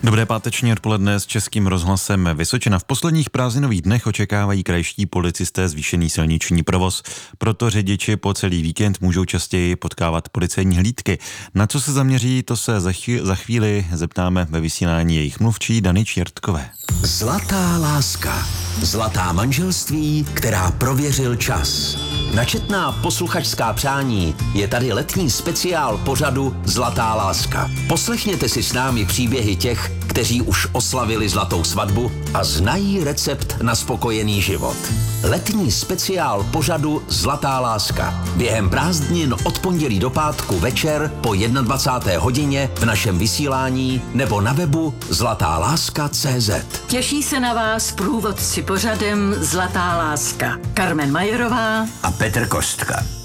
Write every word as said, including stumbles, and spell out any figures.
Dobré páteční odpoledne s Českým rozhlasem Vysočina. V posledních prázdninových dnech očekávají krajští policisté zvýšený silniční provoz. Proto řidiči po celý víkend můžou častěji potkávat policejní hlídky. Na co se zaměří, to se za, chvíli, za chvíli zeptáme ve vysílání jejich mluvčí Dany Čiertkové. Zlatá láska. Zlatá manželství, která prověřil čas. Na četná posluchačská přání je tady letní speciál pořadu Zlatá láska. Poslechněte si s námi příběhy těch, kteří už oslavili zlatou svatbu a znají recept na spokojený život. Letní speciál pořadu Zlatá láska. Během prázdnin od pondělí do pátku večer po dvacáté jedné hodině v našem vysílání nebo na webu zlatá láska tečka cé zet. Těší se na vás průvodci pořadem Zlatá láska. Carmen Majerová a Petr Kostka.